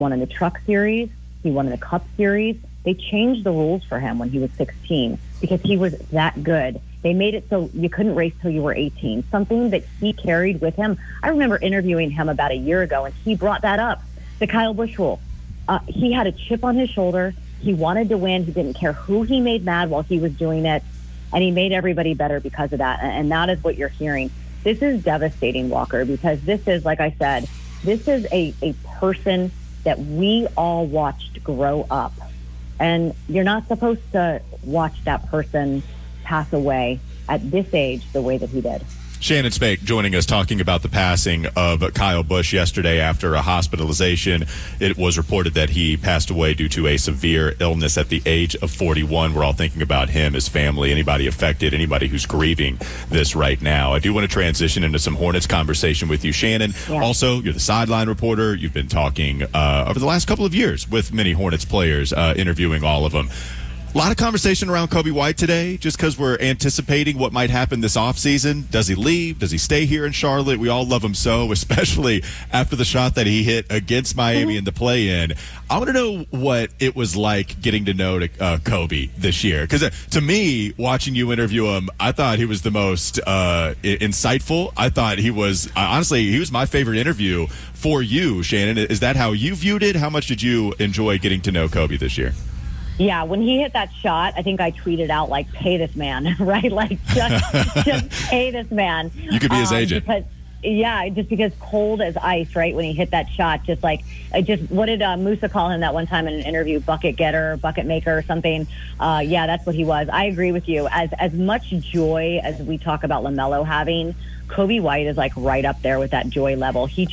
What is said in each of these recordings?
won in the Truck Series. He won in the Cup Series. They changed the rules for him when he was 16 because he was that good. They made it so you couldn't race till you were 18, something that he carried with him. I remember interviewing him about a year ago, and he brought that up, the Kyle Busch rule. He had a chip on his shoulder. He wanted to win. He didn't care who he made mad while he was doing it, and he made everybody better because of that, and that is what you're hearing. This is devastating, Walker, because this is, like I said, this is a person that we all watched grow up. And you're not supposed to watch that person pass away at this age the way that he did. Shannon Spake joining us talking about the passing of Kyle Busch yesterday after a hospitalization. It was reported that he passed away due to a severe illness at the age of 41. We're all thinking about him, his family, anybody affected, anybody who's grieving this right now. I do want to transition into some Hornets conversation with you, Shannon. Yeah. Also, you're the sideline reporter. You've been talking over the last couple of years with many Hornets players, interviewing all of them. A lot of conversation around Coby White today, just because we're anticipating what might happen this offseason. Does he leave? Does he stay here in Charlotte? We all love him so, especially after the shot that he hit against Miami in the play-in. I want to know what it was like getting to know Coby this year. Because to me, watching you interview him, I thought he was the most insightful. I thought he was, honestly, he was my favorite interview for you, Shannon. Is that how you viewed it? How much did you enjoy getting to know Coby this year? Yeah, when he hit that shot, I think I tweeted out, like, pay this man, right? Like, just pay this man. You could be his agent. Just because cold as ice, right, when he hit that shot, what did Musa call him that one time in an interview? Bucket getter, bucket maker or something. That's what he was. I agree with you. As much joy as we talk about LaMelo having, Coby White is like right up there with that joy level. He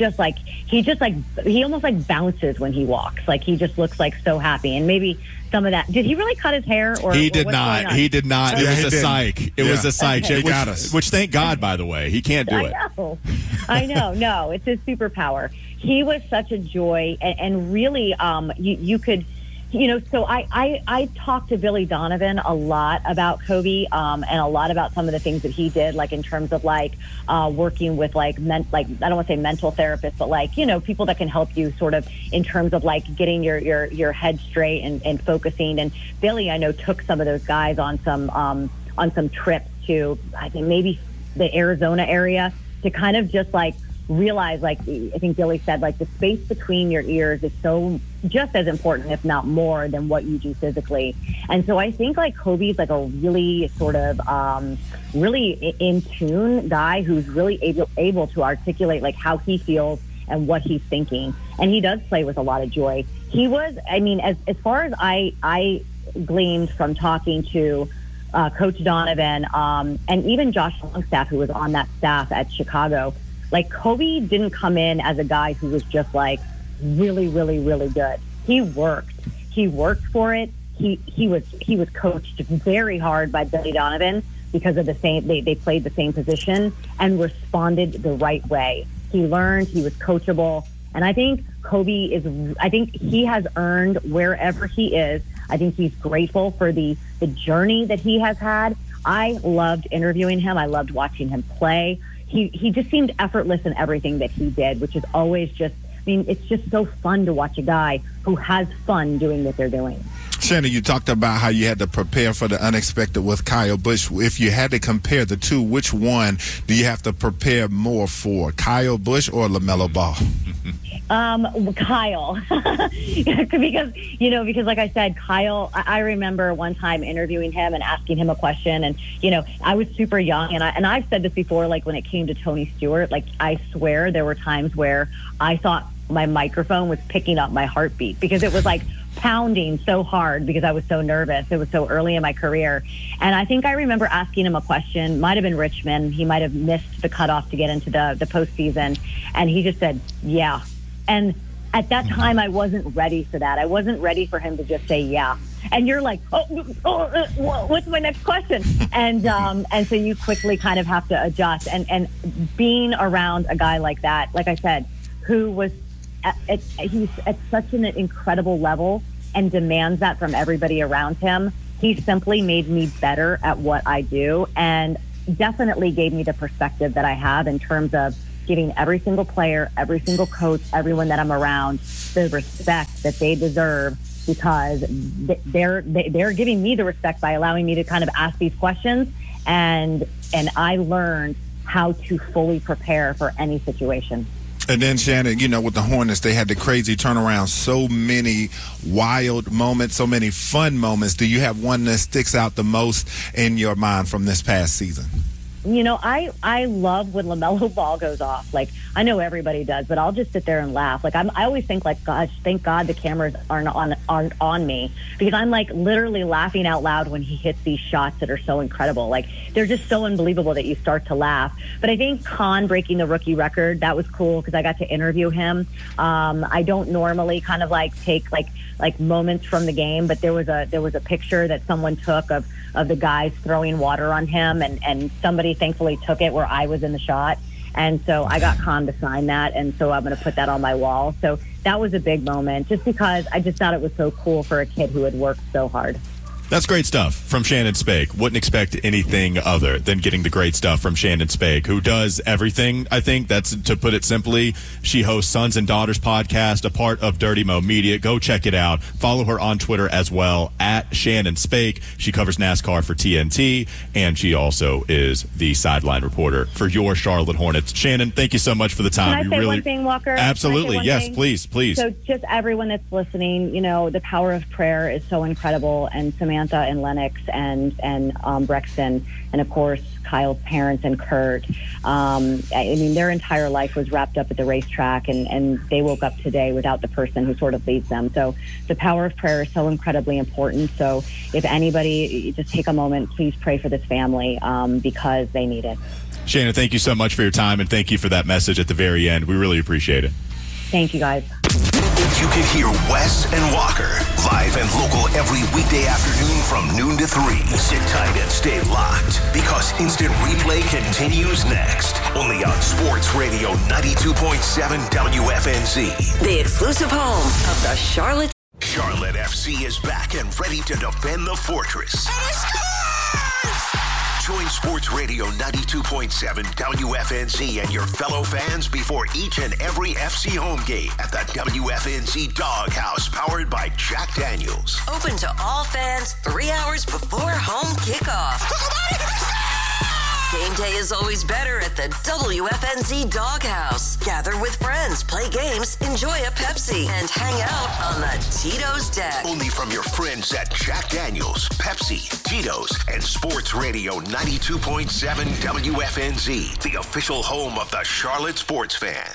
almost like bounces when he walks. Like he just looks like so happy. And maybe some of that. Did he really cut his hair? He did not. He did not. Okay. It was a psych. It was a psych. Okay. He got us. Which thank God, by the way, he can't do it. I know. No, it's his superpower. He was such a joy, and really, you could. So I talked to Billy Donovan a lot about Coby, and a lot about some of the things that he did, like in terms of working with I don't want to say mental therapists, but people that can help you sort of in terms of getting your head straight and focusing. And Billy, I know, took some of those guys on some trips to, I think, maybe the Arizona area to kind of just realize, I think Billy said, the space between your ears is so just as important, if not more, than what you do physically. And so I think Coby's a really sort of really in tune guy who's really able to articulate how he feels and what he's thinking. And he does play with a lot of joy. He was, as far as I gleaned from talking to Coach Donovan and even Josh Longstaff, who was on that staff at Chicago, Coby didn't come in as a guy who was just really, really, really good. He worked for it. He was coached very hard by Billy Donovan because of the same, they played the same position and responded the right way. He learned, he was coachable. And I think I think he has earned wherever he is. I think he's grateful for the journey that he has had. I loved interviewing him. I loved watching him play. He just seemed effortless in everything that he did, which is always just, it's just so fun to watch a guy who has fun doing what they're doing. Shannon, you talked about how you had to prepare for the unexpected with Kyle Busch. If you had to compare the two, which one do you have to prepare more for, Kyle Busch or LaMelo Ball? Kyle, because like I said, Kyle, I remember one time interviewing him and asking him a question, and, I was super young, and I've said this before, when it came to Tony Stewart, I swear there were times where I thought my microphone was picking up my heartbeat because it was pounding so hard because I was so nervous. It was so early in my career. And I think I remember asking him a question, might have been Richmond. He might have missed the cutoff to get into the postseason. And he just said, yeah. And at that time, I wasn't ready for that. I wasn't ready for him to just say, yeah. And you're like, what's my next question? And so you quickly kind of have to adjust. And being around a guy like that, like I said, who was he's at such an incredible level and demands that from everybody around him. He simply made me better at what I do and definitely gave me the perspective that I have in terms of giving every single player, every single coach, everyone that I'm around the respect that they deserve, because they're giving me the respect by allowing me to kind of ask these questions, and I learned how to fully prepare for any situation. And then, Shannon, you know, with the Hornets, they had the crazy turnaround, so many wild moments, so many fun moments. Do you have one that sticks out the most in your mind from this past season? You know, I love when LaMelo Ball goes off. Like, I know everybody does, but I'll just sit there and laugh. Like, I always think, like, gosh, thank God the cameras aren't on me, because I'm, like, literally laughing out loud when he hits these shots that are so incredible. Like, they're just so unbelievable that you start to laugh. But I think Khan breaking the rookie record, that was cool because I got to interview him. I don't normally kind of, like, take, like moments from the game, but there was a picture that someone took of the guys throwing water on him, and somebody thankfully took it where I was in the shot. And so I got Khan to sign that, and so I'm going to put that on my wall. So that was a big moment, just because I just thought it was so cool for a kid who had worked so hard. That's great stuff from Shannon Spake. Wouldn't expect anything other than getting the great stuff from Shannon Spake, who does everything, I think. That's, to put it simply. She hosts Sons and Daughters podcast, a part of Dirty Mo Media. Go check it out. Follow her on Twitter as well, at Shannon Spake. She covers NASCAR for TNT, and she also is the sideline reporter for your Charlotte Hornets. Shannon, thank you so much for the time. Can I say one thing, Walker? Absolutely. Yes, please. So just everyone that's listening, you know, the power of prayer is so incredible, and Samantha and Lennox and Brexton, and of course Kyle's parents and Kurt. I mean, their entire life was wrapped up at the racetrack, and they woke up today without the person who sort of leads them. So the power of prayer is so incredibly important. So if anybody, just take a moment, please pray for this family, because they need it. Shannon, thank you so much for your time, and thank you for that message at the very end. We really appreciate it. Thank you, guys. You can hear Wes and Walker live and local every weekday afternoon from noon to 3. Sit tight and stay locked, because instant replay continues next. Only on Sports Radio 92.7 WFNZ. The exclusive home of the Charlotte FC is back and ready to defend the fortress. Join Sports Radio 92.7 WFNZ and your fellow fans before each and every FC home game at the WFNZ Doghouse, powered by Jack Daniels. Open to all fans 3 hours before home kickoff. Game day is always better at the WFNZ Doghouse. Gather with friends, play games, enjoy a Pepsi, and hang out on the Tito's deck. Only from your friends at Jack Daniels, Pepsi, Tito's, and Sports Radio 92.7 WFNZ, the official home of the Charlotte sports fan.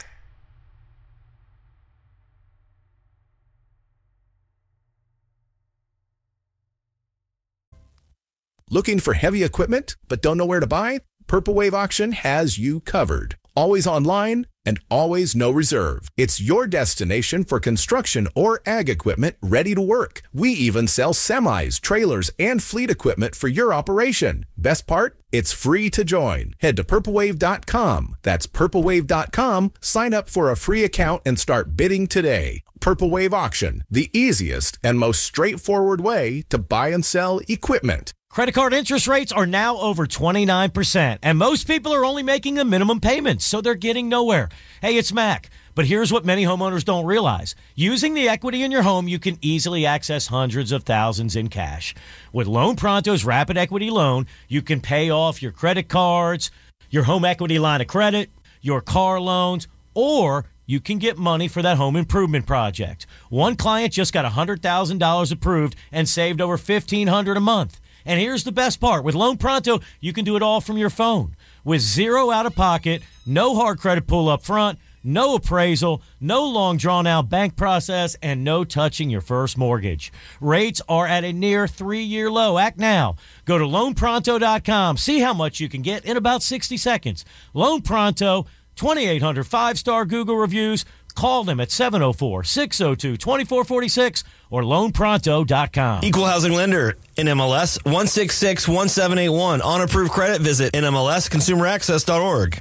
Looking for heavy equipment but don't know where to buy? Purple Wave Auction has you covered. Always online and always no reserve. It's your destination for construction or ag equipment ready to work. We even sell semis, trailers, and fleet equipment for your operation. Best part? It's free to join. Head to purplewave.com. That's purplewave.com. Sign up for a free account and start bidding today. Purple Wave Auction, the easiest and most straightforward way to buy and sell equipment. Credit card interest rates are now over 29%, and most people are only making the minimum payments, so they're getting nowhere. Hey, it's Mac. But here's what many homeowners don't realize. Using the equity in your home, you can easily access hundreds of thousands in cash. With Loan Pronto's Rapid Equity Loan, you can pay off your credit cards, your home equity line of credit, your car loans, or you can get money for that home improvement project. One client just got $100,000 approved and saved over $1,500 a month. And here's the best part. With Loan Pronto, you can do it all from your phone. With zero out-of-pocket, no hard credit pull up front, no appraisal, no long drawn-out bank process, and no touching your first mortgage. Rates are at a near 3-year low. Act now. Go to loanpronto.com. See how much you can get in about 60 seconds. Loan Pronto, 2,800 5-star Google reviews. Call them at 704-602-2446 or loanpronto.com. Equal housing lender, NMLS 1661781. On approved credit, visit NMLSconsumeraccess.org.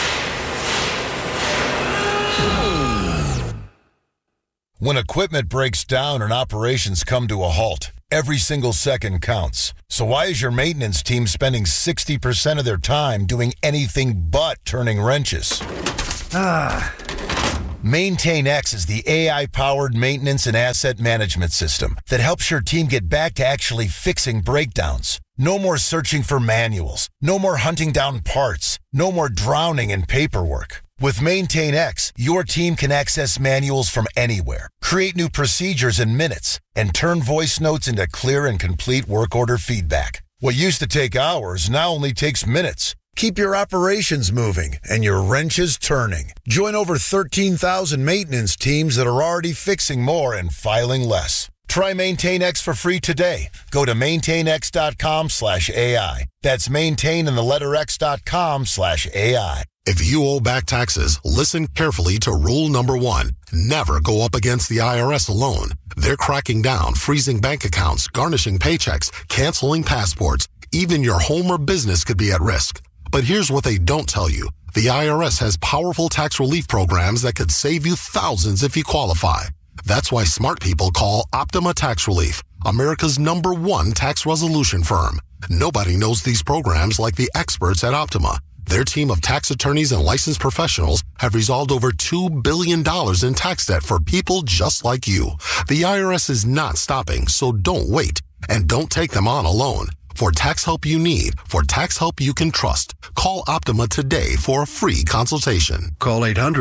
When equipment breaks down and operations come to a halt, every single second counts. So why is your maintenance team spending 60% of their time doing anything but turning wrenches? MaintainX is the AI-powered maintenance and asset management system that helps your team get back to actually fixing breakdowns. No more searching for manuals. No more hunting down parts. No more drowning in paperwork. With MaintainX, your team can access manuals from anywhere, create new procedures in minutes, and turn voice notes into clear and complete work order feedback. What used to take hours now only takes minutes. Keep your operations moving and your wrenches turning. Join over 13,000 maintenance teams that are already fixing more and filing less. Try MaintainX for free today. Go to maintainx.com/AI. That's maintain and the letter x.com/AI. If you owe back taxes, listen carefully to rule number 1. Never go up against the IRS alone. They're cracking down, freezing bank accounts, garnishing paychecks, canceling passports. Even your home or business could be at risk. But here's what they don't tell you. The IRS has powerful tax relief programs that could save you thousands if you qualify. That's why smart people call Optima Tax Relief, America's #1 tax resolution firm. Nobody knows these programs like the experts at Optima. Their team of tax attorneys and licensed professionals have resolved over $2 billion in tax debt for people just like you. The IRS is not stopping, so don't wait. And don't take them on alone. For tax help you need, for tax help you can trust, call Optima today for a free consultation. Call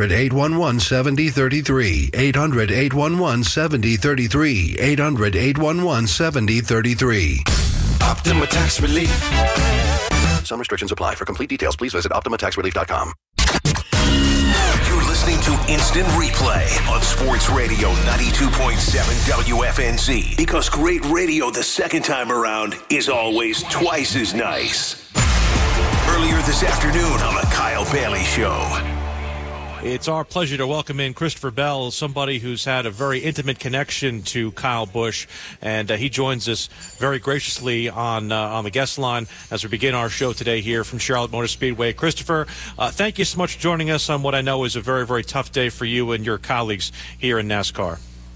800-811-7033, 800-811-7033, 800-811-7033. Optima Tax Relief. Some restrictions apply. For complete details, please visit OptimaTaxRelief.com. You're listening to Instant Replay on Sports Radio 92.7 WFNZ. Because great radio the second time around is always twice as nice. Earlier this afternoon on the Kyle Bailey Show. It's our pleasure to welcome in Christopher Bell, somebody who's had a very intimate connection to Kyle Busch, and he joins us very graciously on the guest line as we begin our show today here from Charlotte Motor Speedway. Christopher, thank you so much for joining us on what I know is a very, very tough day for you and your colleagues here in NASCAR.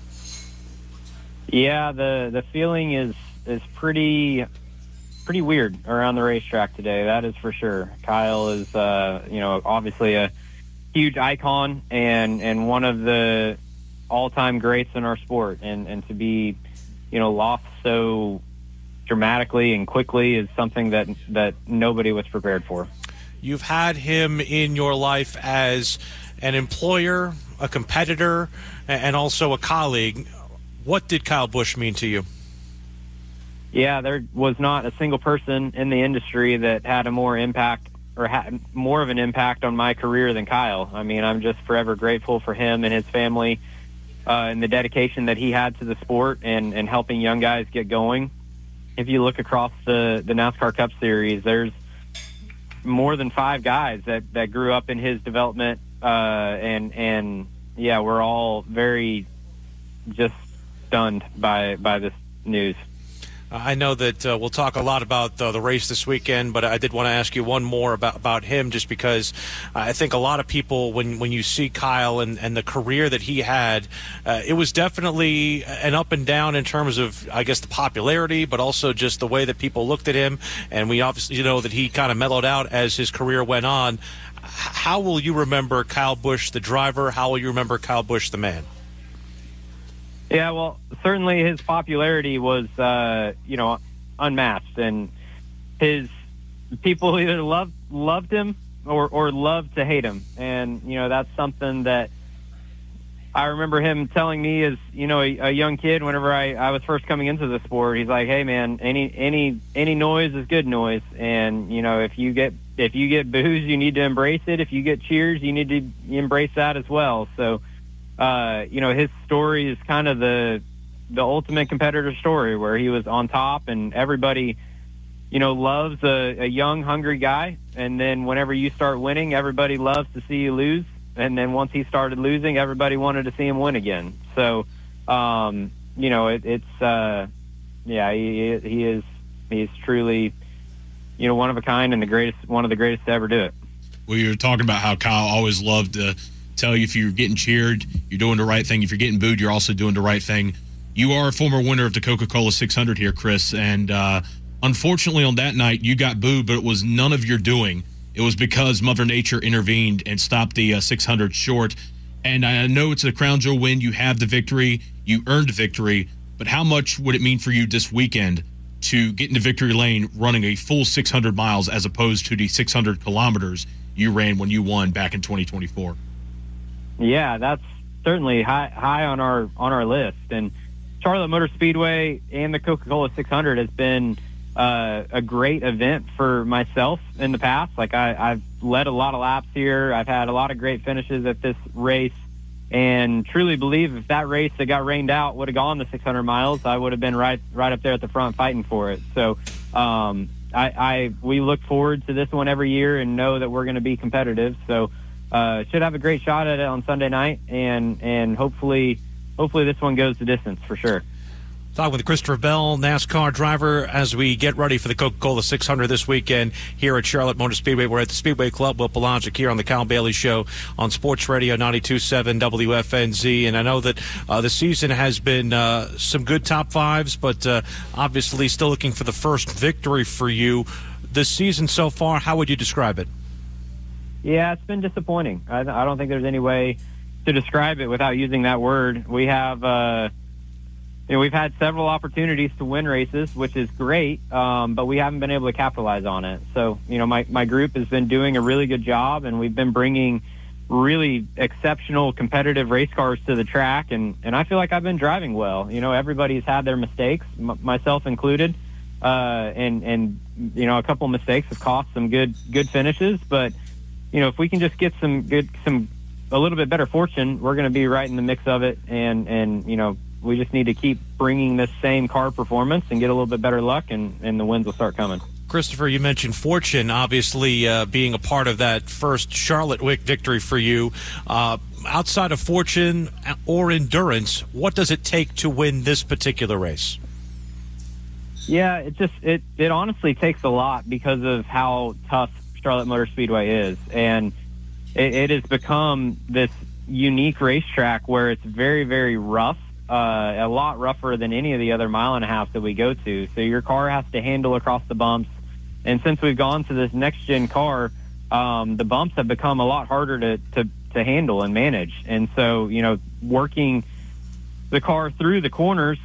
Yeah, the feeling is pretty weird around the racetrack today. That is for sure. Kyle is obviously a huge icon and one of the all-time greats in our sport, and to be lost so dramatically and quickly is something that nobody was prepared for. You've had him in your life as an employer, a competitor, and also a colleague. What did Kyle Busch mean to you? Yeah, there was not a single person in the industry that had a more impact or had more of an impact on my career than Kyle. I mean, I'm just forever grateful for him and his family and the dedication that he had to the sport and helping young guys get going. If you look across the NASCAR Cup Series, there's more than 5 guys that grew up in his development, and we're all very just stunned by this news. I know that we'll talk a lot about the race this weekend, but I did want to ask you one more about him, just because I think a lot of people, when you see Kyle and the career that he had, it was definitely an up and down in terms of, I guess, the popularity, but also just the way that people looked at him. And we obviously know that he kind of mellowed out as his career went on. How will you remember Kyle Busch, the driver? How will you remember Kyle Busch, the man? Yeah, well, certainly his popularity was, unmatched, and his people either loved him or loved to hate him, and that's something that I remember him telling me as a young kid. Whenever I was first coming into the sport, he's like, "Hey, man, any noise is good noise, and if you get boos, you need to embrace it. If you get cheers, you need to embrace that as well." So. His story is kind of the ultimate competitor story, where he was on top, and everybody, loves a young, hungry guy. And then whenever you start winning, everybody loves to see you lose. And then once he started losing, everybody wanted to see him win again. So, he's truly, one of a kind and one of the greatest to ever do it. Well, you're talking about how Kyle always loved to tell you if you're getting cheered, you're doing the right thing. If you're getting booed, you're also doing the right thing. You are a former winner of the Coca-Cola 600 here, Chris, and unfortunately on that night you got booed, but it was none of your doing. it was because Mother Nature intervened and stopped the 600 short. And I know it's a crown jewel win. You have the victory. You earned the victory. But how much would it mean for you this weekend to get into victory lane running a full 600 miles as opposed to the 600 kilometers you ran when you won back in 2024? Yeah, that's certainly high on our list. And Charlotte Motor Speedway and the Coca-Cola 600 has been a great event for myself in the past. Like I've led a lot of laps here. I've had a lot of great finishes at this race, and truly believe if that race that got rained out would have gone the 600 miles, I would have been right up there at the front fighting for it. So we look forward to this one every year and know that we're going to be competitive. So should have a great shot at it on Sunday night, and hopefully this one goes the distance for sure. Talking with Christopher Bell, NASCAR driver, as we get ready for the Coca-Cola 600 this weekend here at Charlotte Motor Speedway. We're at the Speedway Club with Pelagic here on the Cal Bailey Show on Sports Radio 92.7 WFNZ. And I know that the season has been some good top fives, but obviously still looking for the first victory for you. This season so far, how would you describe it? Yeah, it's been disappointing. I don't think there's any way to describe it without using that word. We have... we've had several opportunities to win races, which is great, but we haven't been able to capitalize on it. So, my group has been doing a really good job, and we've been bringing really exceptional competitive race cars to the track, and I feel like I've been driving well. Everybody's had their mistakes, myself included, and a couple of mistakes have cost some good finishes. But, if we can just get a little bit better fortune, we're going to be right in the mix of it, and we just need to keep bringing this same car performance and get a little bit better luck, and the wins will start coming. Christopher, you mentioned fortune, obviously being a part of that first Charlotte victory for you. Outside of fortune or endurance, what does it take to win this particular race? Yeah, it honestly takes a lot because of how tough Charlotte Motor Speedway is. And it has become this unique racetrack where it's very, very rough. A lot rougher than any of the other mile and a half that we go to. So your car has to handle across the bumps. And since we've gone to this next-gen car, the bumps have become a lot harder to handle and manage. And so, working the car through the corners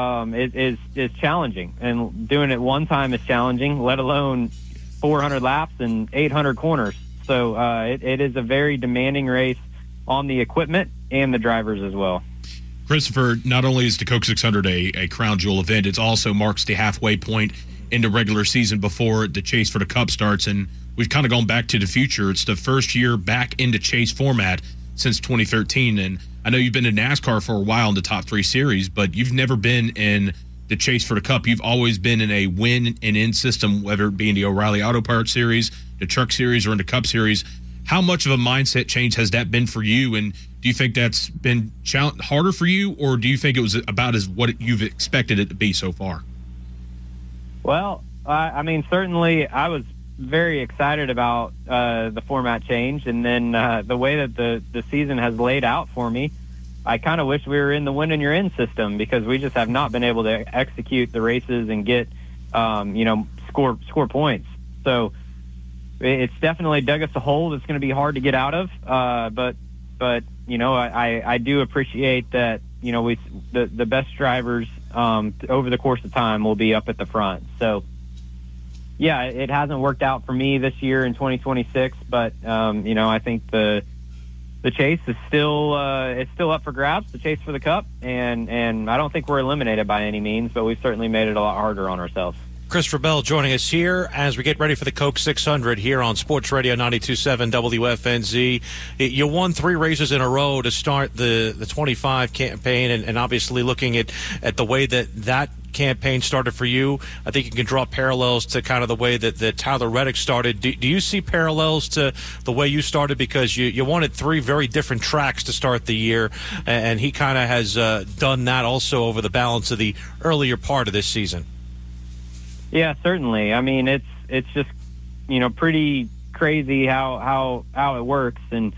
is challenging. And doing it one time is challenging, let alone 400 laps and 800 corners. So it is a very demanding race on the equipment and the drivers as well. Christopher, not only is the Coke 600 a crown jewel event, it also marks the halfway point in the regular season before the chase for the Cup starts, and we've kind of gone back to the future. It's the first year back into chase format since 2013, and I know you've been in NASCAR for a while in the top 3 series, but you've never been in the chase for the Cup. You've always been in a win and in system, whether it be in the O'Reilly Auto Parts Series, the Truck Series, or in the Cup Series. How much of a mindset change has that been for you, and do you think that's been harder for you, or do you think it was about as what you've expected it to be so far? Well, certainly I was very excited about the format change, and then the way that the season has laid out for me, I kind of wish we were in the win and you're in system, because we just have not been able to execute the races and get, score points. So it's definitely dug us a hole that's going to be hard to get out of. But I do appreciate that, the best drivers over the course of time will be up at the front. So, yeah, it hasn't worked out for me this year in 2026, but, I think the chase is still up for grabs, the chase for the Cup, and I don't think we're eliminated by any means, but we've certainly made it a lot harder on ourselves. Christopher Bell joining us here as we get ready for the Coke 600 here on Sports Radio 92.7 WFNZ. You won 3 races in a row to start the 25 campaign, and obviously looking at the way that campaign started for you, I think you can draw parallels to kind of the way that Tyler Reddick started. Do you see parallels to the way you started? Because you wanted 3 very different tracks to start the year, and he kind of has done that also over the balance of the earlier part of this season. Yeah, certainly. I mean, it's just, pretty crazy how it works. And,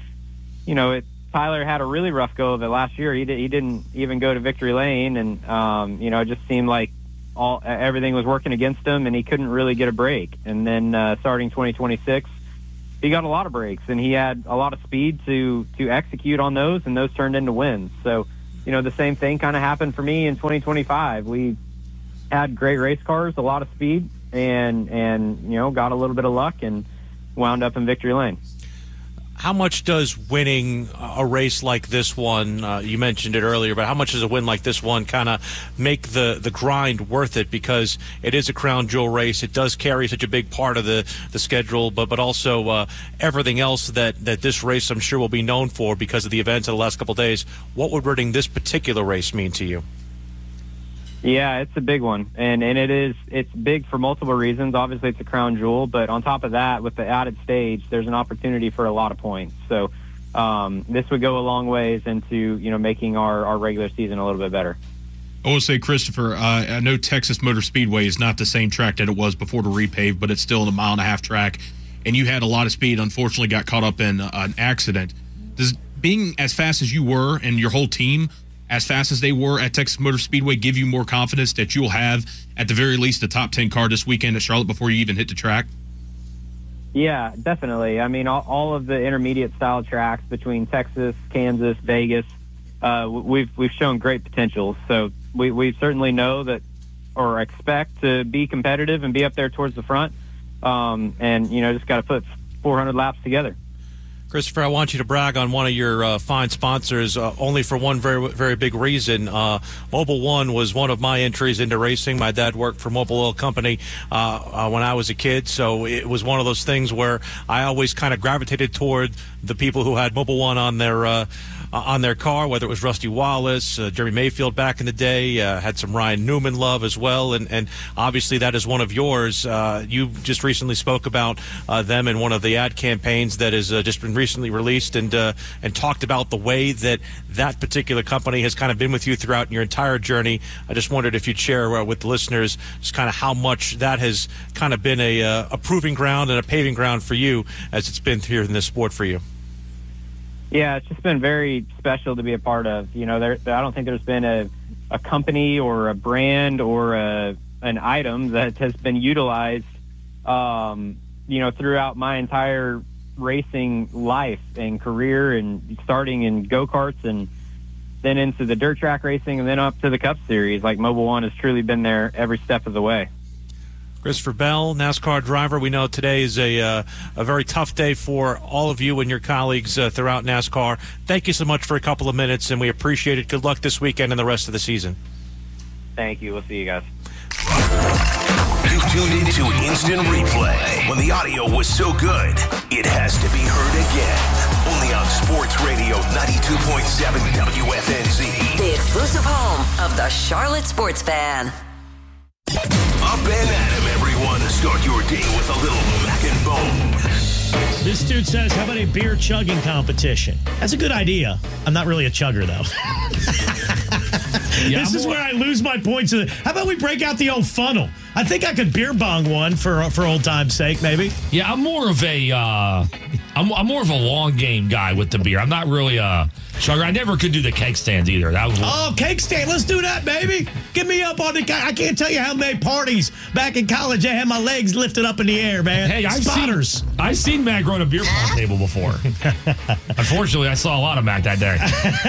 Tyler had a really rough go of it last year. He didn't even go to victory lane, and it just seemed like everything was working against him, and he couldn't really get a break. And then starting 2026, got a lot of breaks, and he had a lot of speed to execute on those, and those turned into wins. So, the same thing kind of happened for me in 2025. We had great race cars, a lot of speed, and got a little bit of luck and wound up in victory lane. How much does winning a race like this one, you mentioned it earlier, but how much does a win like this one kind of make the grind worth it? Because it is a crown jewel race. It does carry such a big part of the schedule, but also everything else that this race I'm sure will be known for because of the events of the last couple of days. What would winning this particular race mean to you? Yeah, it's a big one, and it's big for multiple reasons. Obviously, it's a crown jewel, but on top of that, with the added stage, there's an opportunity for a lot of points. So this would go a long ways into making our regular season a little bit better. I will say, Christopher, I know Texas Motor Speedway is not the same track that it was before the repave, but it's still a 1.5-mile track, and you had a lot of speed. Unfortunately, got caught up in an accident. Does being as fast as you were and your whole team as fast as they were at Texas Motor Speedway give you more confidence that you'll have, at the very least, a top 10 car this weekend at Charlotte before you even hit the track? Yeah, definitely. I mean, all of the intermediate style tracks between Texas, Kansas, Vegas, we've shown great potential. So we certainly know that, or expect to be competitive and be up there towards the front. And just got to put 400 laps together. Christopher, I want you to brag on one of your fine sponsors, only for one very, very big reason. Mobil One was one of my entries into racing. My dad worked for Mobil Oil Company when I was a kid, so it was one of those things where I always kind of gravitated toward the people who had Mobil One on their car, whether it was Rusty Wallace, Jeremy Mayfield back in the day, had some Ryan Newman love as well, and obviously that is one of yours. You just recently spoke about them in one of the ad campaigns that has just been recently released, and talked about the way that particular company has kind of been with you throughout your entire journey. I just wondered if you'd share with the listeners just kind of how much that has kind of been a proving ground and a paving ground for you as it's been here in this sport for you. Yeah, it's just been very special to be a part of. I don't think there's been a company or a brand or an item that has been utilized, throughout my entire racing life and career, and starting in go-karts and then into the dirt track racing and then up to the Cup Series. Like, Mobil One has truly been there every step of the way. Christopher Bell, NASCAR driver. We know today is a very tough day for all of you and your colleagues throughout NASCAR. Thank you so much for a couple of minutes, and we appreciate it. Good luck this weekend and the rest of the season. Thank you. We'll see you guys. You tuned into Instant Replay. When the audio was so good, it has to be heard again. Only on Sports Radio 92.7 WFNZ. The exclusive home of the Charlotte Sports Fan. Up and at 'em, everyone. Start your day with a little Mac and Bone. This dude says, how about a beer chugging competition? That's a good idea. I'm not really a chugger, though. This is where I lose my points. How about we break out the old funnel? I think I could beer bong one for old time's sake, maybe. Yeah, I'm more of a I'm more of a long game guy with the beer. I'm not really a chugger. I never could do the keg stands either. Cake stand. Let's do that, baby. Get me up on the. I can't tell you how many parties back in college I had my legs lifted up in the air, man. Hey, I've seen Mac run a beer pong table before. Unfortunately, I saw a lot of Mac that day.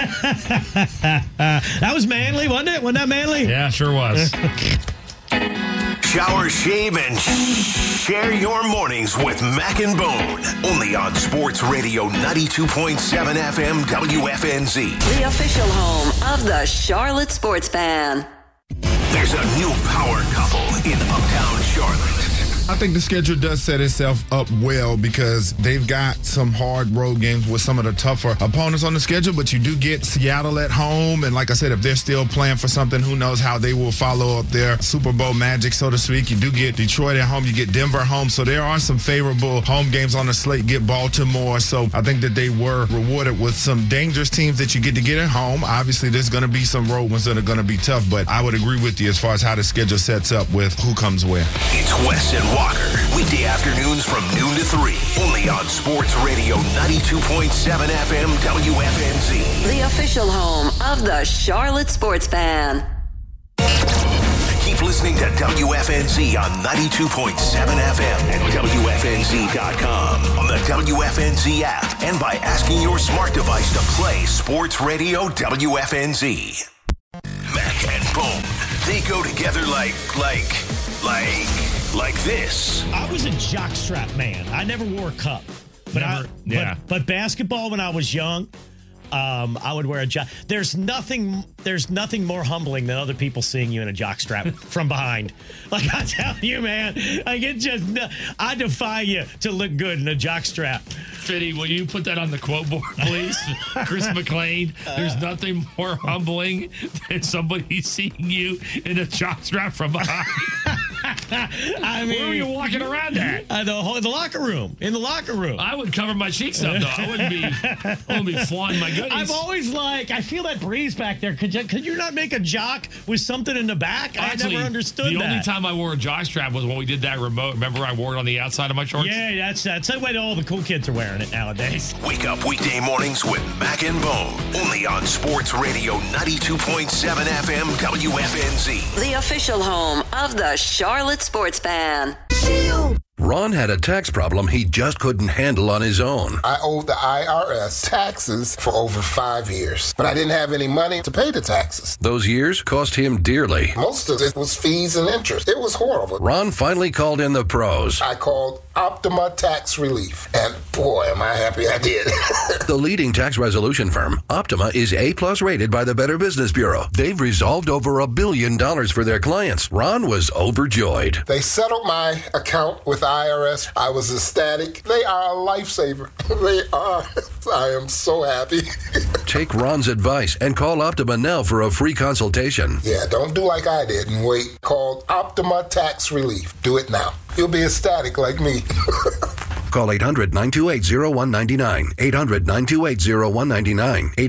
That was manly, wasn't it? Wasn't that manly? Yeah, sure was. Shower, shave, and share your mornings with Mac and Bone. Only on Sports Radio 92.7 FM WFNZ. The official home of the Charlotte Sports Fan. There's a new power couple in Uptown Charlotte. I think the schedule does set itself up well because they've got some hard road games with some of the tougher opponents on the schedule, but you do get Seattle at home, and like I said, if they're still playing for something, who knows how they will follow up their Super Bowl magic, so to speak. You do get Detroit at home, you get Denver at home, so there are some favorable home games on the slate. Get Baltimore, so I think that they were rewarded with some dangerous teams that you get to get at home. Obviously, there's going to be some road ones that are going to be tough, but I would agree with you as far as how the schedule sets up with who comes where. It's Wes and Walker, weekday afternoons from noon to 3, only on Sports Radio 92.7 FM WFNZ. The official home of the Charlotte Sports Fan. Keep listening listening to WFNZ on 92.7 FM and WFNZ.com, on the WFNZ app, and by asking your smart device to play Sports Radio WFNZ. Mac and Bone, they go together like this. I was a jockstrap man. I never wore a cup. But basketball when I was young, I would wear a jock. There's nothing more humbling than other people seeing you in a jockstrap from behind. Like I tell you, man, I defy you to look good in a jockstrap. Fitty, will you put that on the quote board, please? Chris McLean, there's nothing more humbling than somebody seeing you in a jockstrap from behind. I mean, where are you walking around at? The locker room. In the locker room. I would cover my cheeks up, though. I wouldn't be flaunting my goodies. I've always I feel that breeze back there. Could you not make a jock with something in the back? Actually, I never understood that. The only time I wore a jockstrap was when we did that remote. Remember I wore it on the outside of my shorts? Yeah, that's the way all the cool kids are wearing it nowadays. Wake up weekday mornings with Mac and Bone. Only on Sports Radio 92.7 FM WFNZ. The official home of the Charlotte Sports Fan. Ron had a tax problem he just couldn't handle on his own. I owed the IRS taxes for over 5 years, but I didn't have any money to pay the taxes. Those years cost him dearly. Most of it was fees and interest. It was horrible. Ron finally called in the pros. I called Optima Tax Relief, and boy, am I happy I did. The leading tax resolution firm, Optima, is A+ rated by the Better Business Bureau. They've resolved over $1 billion for their clients. Ron was overjoyed. They settled my account with IRS. I was ecstatic. They are a lifesaver. They are. I am so happy. Take Ron's advice and call Optima now for a free consultation. Yeah, don't do like I did and wait. Call Optima Tax Relief. Do it now. You'll be ecstatic like me. Call 800-928-0199. 800-928-0199.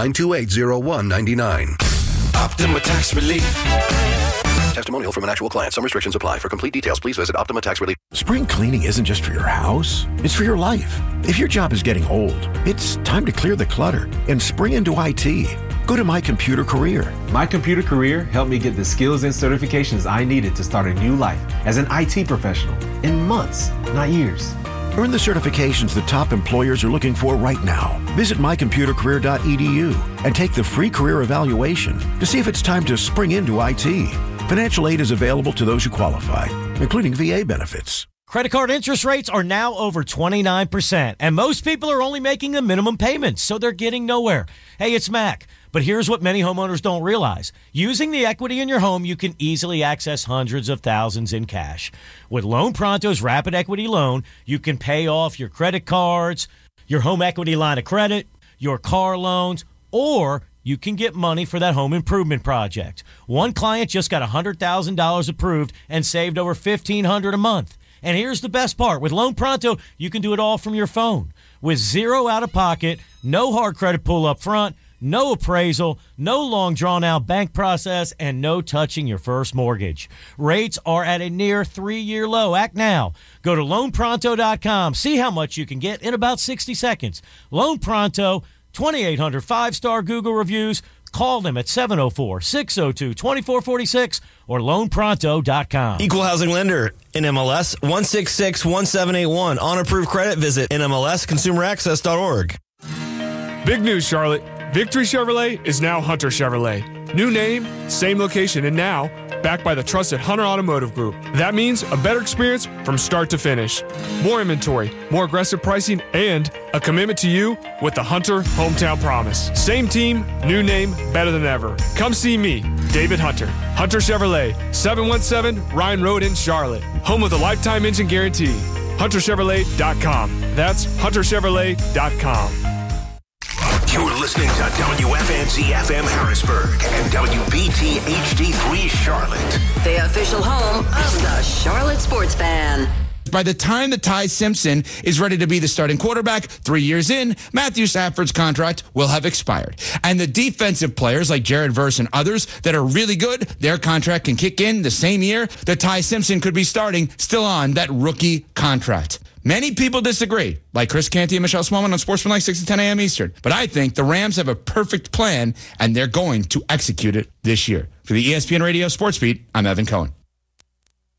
800-928-0199. Optima Tax Relief. Testimonial from an actual client. Some restrictions apply. For complete details, please visit Optima Tax Relief. Spring cleaning isn't just for your house. It's for your life. If your job is getting old, it's time to clear the clutter and spring into IT. Go to My Computer Career. My Computer Career helped me get the skills and certifications I needed to start a new life as an IT professional in months, not years. Earn the certifications the top employers are looking for right now. Visit mycomputercareer.edu and take the free career evaluation to see if it's time to spring into IT. Financial aid is available to those who qualify, including VA benefits. Credit card interest rates are now over 29%, and most people are only making the minimum payments, so they're getting nowhere. Hey, it's Mac. But here's what many homeowners don't realize. Using the equity in your home, you can easily access hundreds of thousands in cash. With Loan Pronto's Rapid Equity Loan, you can pay off your credit cards, your home equity line of credit, your car loans, or you can get money for that home improvement project. One client just got $100,000 approved and saved over $1,500 a month. And here's the best part. With Loan Pronto, you can do it all from your phone. With zero out-of-pocket, no hard credit pull up front, no appraisal, no long drawn-out bank process, and no touching your first mortgage. Rates are at a near 3-year low. Act now. Go to loanpronto.com. See how much you can get in about 60 seconds. Loan Pronto, 2,800 5-star Google reviews. Call them at 704-602-2446 or loanpronto.com. Equal housing lender, NMLS 1661781. On approved credit, visit NMLSconsumeraccess.org. Big news, Charlotte. Victory Chevrolet is now Hunter Chevrolet. New name, same location, and now backed by the trusted Hunter Automotive Group. That means a better experience from start to finish. More inventory, more aggressive pricing, and a commitment to you with the Hunter Hometown Promise. Same team, new name, better than ever. Come see me, David Hunter. Hunter Chevrolet, 717 Ryan Road in Charlotte. Home of the lifetime engine guarantee. HunterChevrolet.com. That's HunterChevrolet.com. You're listening to WFNZ FM Harrisburg and WBT HD3 Charlotte. The official home of the Charlotte Sports Fan. By the time that Ty Simpson is ready to be the starting quarterback, 3 years in, Matthew Stafford's contract will have expired. And the defensive players like Jared Verse and others that are really good, their contract can kick in the same year that Ty Simpson could be starting, still on that rookie contract. Many people disagree, like Chris Canty and Michelle Smallman on Sportsmanlike 6 to 10 a.m. Eastern. But I think the Rams have a perfect plan, and they're going to execute it this year. For the ESPN Radio Sports Beat, I'm Evan Cohen.